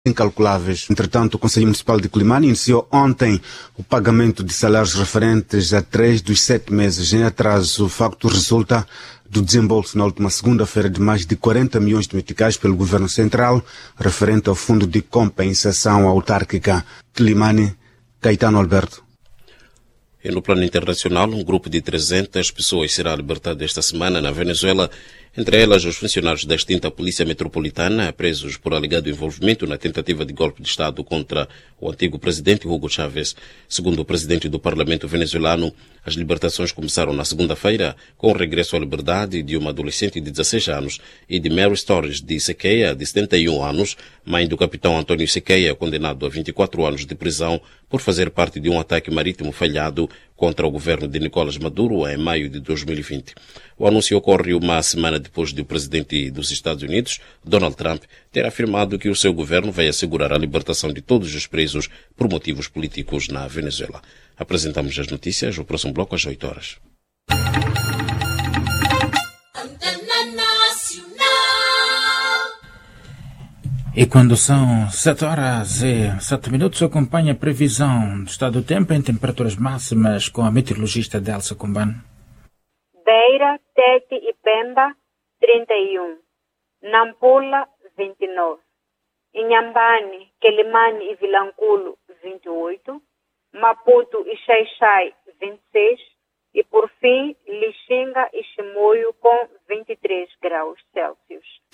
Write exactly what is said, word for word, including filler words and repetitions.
incalculáveis. Entretanto, o Conselho Municipal de Quelimane iniciou ontem o pagamento de salários referentes a três dos sete meses em atraso. O facto resulta do desembolso na última segunda-feira de mais de quarenta milhões de meticais pelo Governo Central, referente ao Fundo de Compensação Autárquica. Quelimane, Caetano Alberto. E no plano internacional, um grupo de trezentas pessoas será libertado esta semana na Venezuela, entre elas os funcionários da extinta Polícia Metropolitana, presos por alegado envolvimento na tentativa de golpe de Estado contra o antigo presidente Hugo Chávez. Segundo o presidente do Parlamento venezuelano, as libertações começaram na segunda-feira com o regresso à liberdade de uma adolescente de dezesseis anos e de Mary Torres de Sequeia, de setenta e um anos, mãe do capitão Antônio Sequeia, condenado a vinte e quatro anos de prisão por fazer parte de um ataque marítimo falhado contra o governo de Nicolás Maduro em maio de dois mil e vinte. O anúncio ocorre uma semana depois de o presidente dos Estados Unidos, Donald Trump, ter afirmado que o seu governo vai assegurar a libertação de todos os presos por motivos políticos na Venezuela. Apresentamos as notícias, o próximo bloco às oito horas. E quando são sete horas e sete minutos, acompanha a previsão do estado do tempo em temperaturas máximas com a meteorologista Delsa Kumbano. Beira, Tete e Pemba, trinta e um. Nampula, vinte e nove. Inhambane, Quelimane e Vilanculo, vinte e oito. Maputo e Xai-Xai, vinte e seis. E por fim, Lixinga e Chimoio com vinte e três graus Celsius.